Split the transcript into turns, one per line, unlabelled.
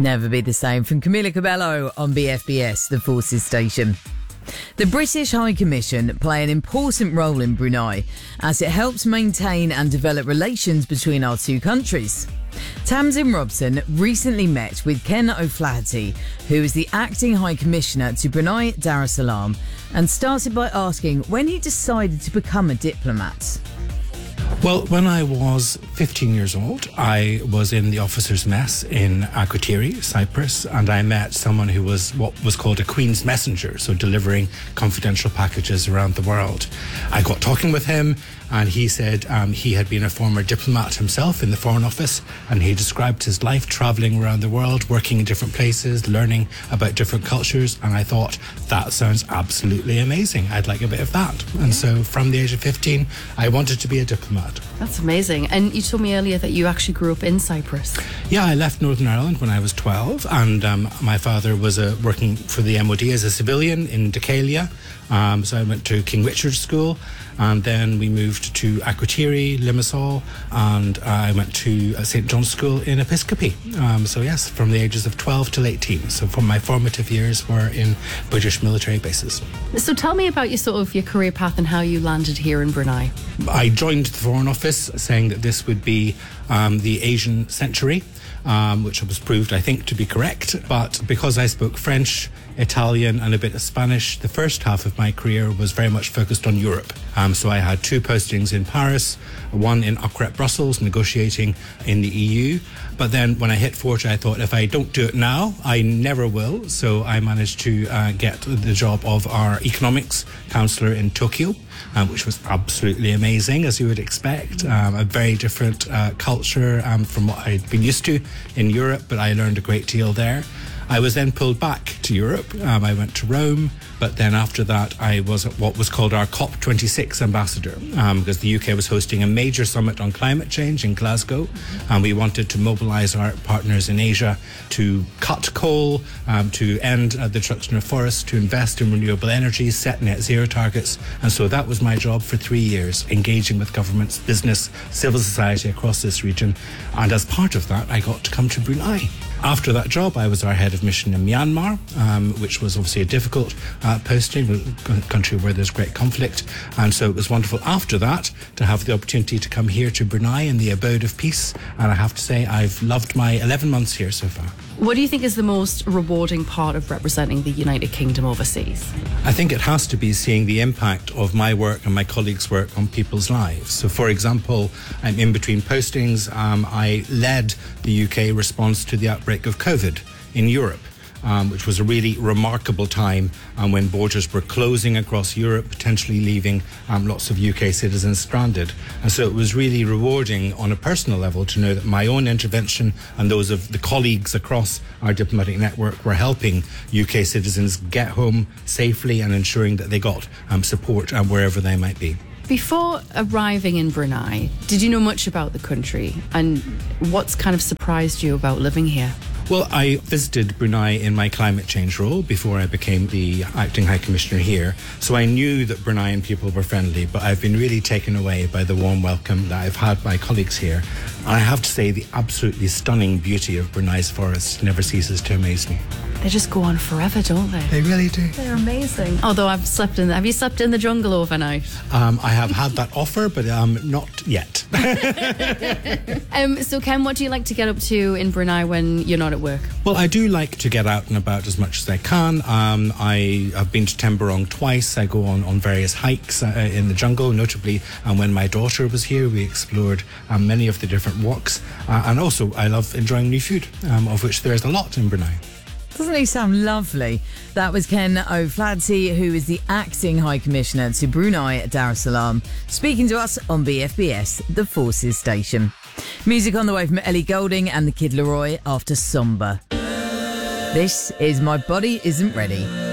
Never Be the Same from Camila Cabello on BFBS, the Forces station. The British High Commission play an important role in Brunei as it helps maintain and develop relations between our two countries. Tamsin Robson recently met with Ken O'Flaherty, who is the acting High Commissioner to Brunei Darussalam, and started by asking when he decided to become a diplomat.
Well, when I was 15 years old, I was in the officers' mess in Akrotiri, Cyprus, and I met someone who was what was called a Queen's Messenger, so delivering confidential packages around the world. I got talking with him, and he said he had been a former diplomat himself in the Foreign Office, and he described his life travelling around the world, working in different places, learning about different cultures, and I thought, that sounds absolutely amazing. I'd like a bit of that. And so from the age of 15, I wanted to be a diplomat.
That's amazing. And you told me earlier that you actually grew up in Cyprus.
Yeah, I left Northern Ireland when I was 12, and my father was working for the MOD as a civilian in Decalia. So I went to King Richard's School, and then we moved to Akrotiri, Limassol, and I went to St. John's School in Episcopi. So yes, from the ages of 12 till 18. So from my formative years were in British military bases.
So tell me about your career path and how you landed here in Brunei.
I joined the Foreign Office saying that this would be the Asian century, which was proved, I think, to be correct. But because I spoke French, Italian and a bit of Spanish, the first half of my career was very much focused on Europe. So I had 2 postings in Paris, one in Okrep, Brussels, negotiating in the EU. But then when I hit 40, I thought, if I don't do it now, I never will. So I managed to get the job of our economics councillor in Tokyo, which was absolutely amazing, as you would expect. A very different culture from what I'd been used to in Europe, but I learned a great deal there. I was then pulled back to Europe. I went to Rome, but then after that I was what was called our COP26 ambassador, because the UK was hosting a major summit on climate change in Glasgow, and we wanted to mobilise our partners in Asia to cut coal, to end the destruction of forests, to invest in renewable energy, set net zero targets. And so that was my job for 3 years, engaging with governments, business, civil society across this region. And as part of that, I got to come to Brunei. After that job, I was our head of mission in Myanmar, which was obviously a difficult posting, a country where there's great conflict. And so it was wonderful after that to have the opportunity to come here to Brunei in the abode of peace. And I have to say, I've loved my 11 months here so far.
What do you think is the most rewarding part of representing the United Kingdom overseas?
I think it has to be seeing the impact of my work and my colleagues' work on people's lives. So, for example, I'm in between postings. I led the UK response to the outbreak of COVID in Europe, which was a really remarkable time when borders were closing across Europe, potentially leaving lots of UK citizens stranded. And so it was really rewarding on a personal level to know that my own intervention and those of the colleagues across our diplomatic network were helping UK citizens get home safely and ensuring that they got support wherever they might be.
Before arriving in Brunei, did you know much about the country? And what's kind of surprised you about living here?
Well, I visited Brunei in my climate change role before I became the acting High Commissioner here. So I knew that Bruneian people were friendly, but I've been really taken away by the warm welcome that I've had by colleagues here. And I have to say, the absolutely stunning beauty of Brunei's forests never ceases to amaze me.
They just go on forever, don't they?
They really do.
They're amazing. Although have you slept in the jungle overnight?
I have had that offer, but not yet.
So Ken, what do you like to get up to in Brunei when you're not at work?
Well, I do like to get out and about as much as I can. I have been to Temburong twice. I go on various hikes in the jungle, notably when my daughter was here, we explored many of the different walks. And also, I love enjoying new food, of which there is a lot in Brunei.
Doesn't he sound lovely? That was Ken O'Flaherty, who is the acting High Commissioner to Brunei Darussalam, speaking to us on BFBS, the Forces station. Music on the way from Ellie Goulding and the Kid Laroi after Somber. This is My Body Isn't Ready.